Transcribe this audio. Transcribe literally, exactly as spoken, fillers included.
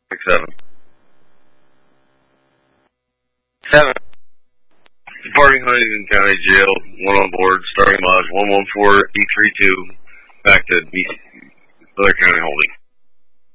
Six seven. Seven. Departing Huntington County Jail, one on board, starting lodge one one four eight three two, back to Mother County Holding.